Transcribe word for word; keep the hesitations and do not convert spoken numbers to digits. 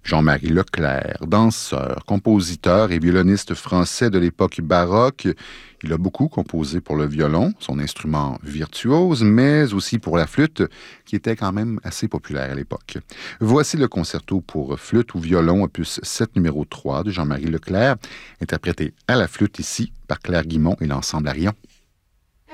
Jean-Marie Leclerc, danseur, compositeur et violoniste français de l'époque baroque. Il a beaucoup composé pour le violon, son instrument virtuose, mais aussi pour la flûte, qui était quand même assez populaire à l'époque. Voici le concerto pour flûte ou violon, opus sept numéro trois de Jean-Marie Leclerc, interprété à la flûte ici par Claire Guimond et l'ensemble Arion.